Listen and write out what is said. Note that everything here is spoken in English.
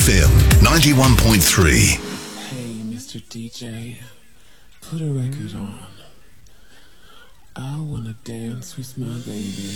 FM 91.3. Hey, Mr. DJ, put a record on. I wanna dance with my baby.